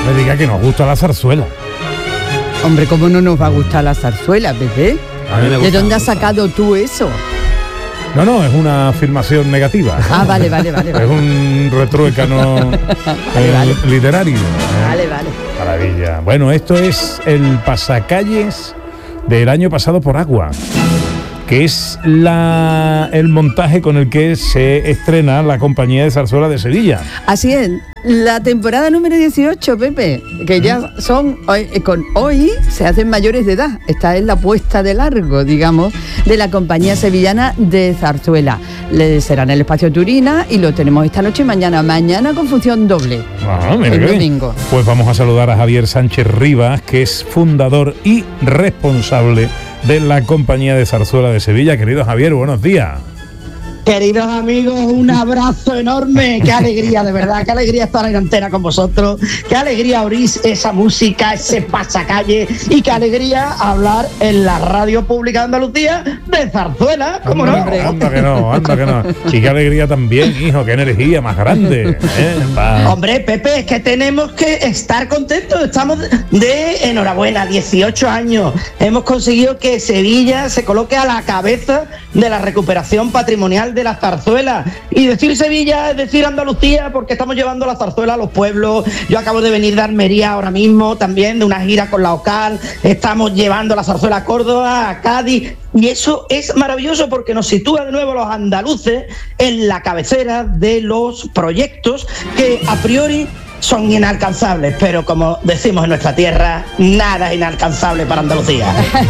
me diga que nos gusta la zarzuela. Hombre, ¿cómo no nos va a gustar la zarzuela, Pepe? ¿De dónde has sacado tú eso? No, es una afirmación negativa. Ah, vale. Es un retruécano literario. Vale. Maravilla. Bueno, esto es el pasacalles del año pasado por agua, que es el montaje con el que se estrena la Compañía de Zarzuela de Sevilla. Así es, la temporada número 18, Pepe, que ya son, hoy se hacen mayores de edad. Esta es la puesta de largo, digamos, de la Compañía Sevillana de Zarzuela. Será en el Espacio Turina y lo tenemos esta noche y mañana con función doble. El domingo. Pues vamos a saludar a Javier Sánchez Rivas, que es fundador y responsable de la Compañía de Zarzuela de Sevilla. Querido Javier, buenos días. Queridos amigos, un abrazo enorme, qué alegría, de verdad, qué alegría estar en antena con vosotros, qué alegría oír esa música, ese pasacalle y qué alegría hablar en la radio pública de Andalucía de zarzuela, ¿cómo no? Anda que no. Y qué alegría también, hijo, qué energía más grande. Hombre, Pepe, es que tenemos que estar contentos, estamos de enhorabuena, 18 años, hemos conseguido que Sevilla se coloque a la cabeza de la recuperación patrimonial de la zarzuela, y decir Sevilla es decir Andalucía, porque estamos llevando la zarzuela a los pueblos. Yo acabo de venir de Almería ahora mismo, también de una gira con la OCAL, estamos llevando la zarzuela a Córdoba, a Cádiz, y eso es maravilloso porque nos sitúa de nuevo a los andaluces en la cabecera de los proyectos que a priori son inalcanzables, pero como decimos en nuestra tierra, nada es inalcanzable para Andalucía.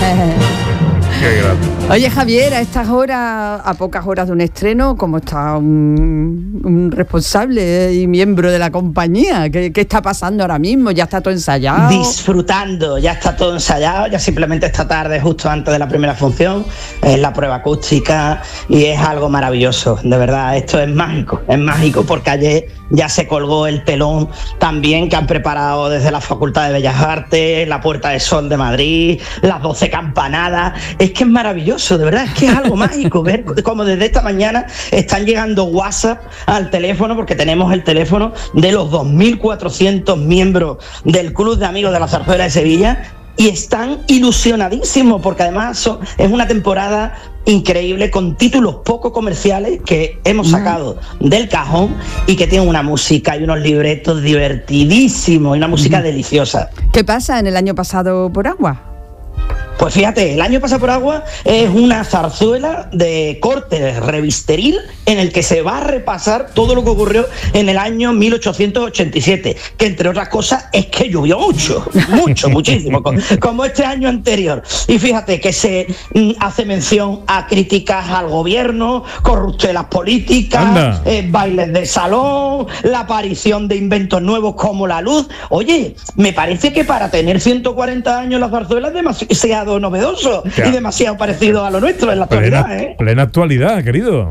Oye, Javier, a estas horas, a pocas horas de un estreno, ¿cómo está un responsable y miembro de la compañía? ¿Qué está pasando ahora mismo? ¿Ya está todo ensayado? Disfrutando, ya está todo ensayado, ya simplemente esta tarde, justo antes de la primera función, es la prueba acústica y es algo maravilloso, de verdad, esto es mágico porque ayer ya se colgó el telón también que han preparado desde la Facultad de Bellas Artes, la Puerta de Sol de Madrid, las 12 campanadas. Es que es maravilloso, de verdad, es que es algo mágico ver cómo desde esta mañana están llegando WhatsApp al teléfono, porque tenemos el teléfono de los 2.400 miembros del Club de Amigos de la Zarzuela de Sevilla, y están ilusionadísimos porque además es una temporada increíble con títulos poco comerciales que hemos sacado del cajón y que tienen una música y unos libretos divertidísimos y una música deliciosa. ¿Qué pasa en el año pasado por agua? Pues fíjate, el año pasado por agua es una zarzuela de corte revisteril en el que se va a repasar todo lo que ocurrió en el año 1887, que entre otras cosas es que llovió muchísimo, como este año anterior. Y fíjate que se hace mención a críticas al gobierno, corruptelas políticas, bailes de salón, la aparición de inventos nuevos como la luz. Oye, me parece que para tener 140 años la zarzuela es demasiado novedoso y demasiado parecido a lo nuestro en la actualidad. Plena actualidad, querido.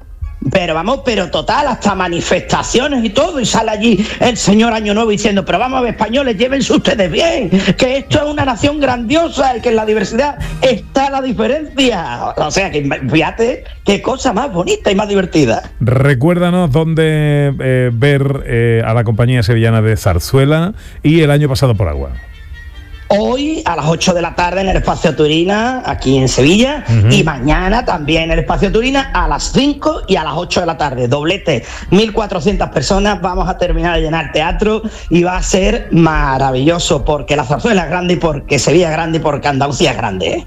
Pero total, hasta manifestaciones y todo, y sale allí el señor Año Nuevo diciendo, pero vamos a ver, españoles, llévense ustedes bien, que esto es una nación grandiosa y que en la diversidad está la diferencia. O sea, que fíjate qué cosa más bonita y más divertida. Recuérdanos dónde ver a la Compañía Sevillana de Zarzuela y el año pasado por agua. Hoy a las 8 de la tarde en el Espacio Turina, aquí en Sevilla, y mañana también en el Espacio Turina a las 5 y a las 8 de la tarde. Doblete, 1.400 personas, vamos a terminar de llenar teatro y va a ser maravilloso porque la zarzuela es grande y porque Sevilla es grande y porque Andalucía es grande.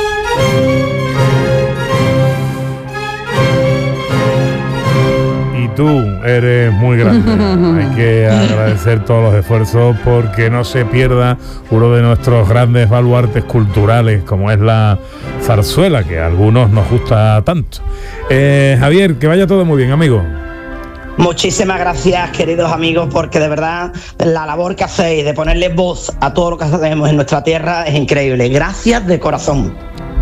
Tú eres muy grande. Hay que agradecer todos los esfuerzos porque no se pierda uno de nuestros grandes baluartes culturales como es la zarzuela, que a algunos nos gusta tanto. Javier, que vaya todo muy bien, amigo. Muchísimas gracias, queridos amigos, porque de verdad la labor que hacéis de ponerle voz a todo lo que hacemos en nuestra tierra es increíble. Gracias de corazón.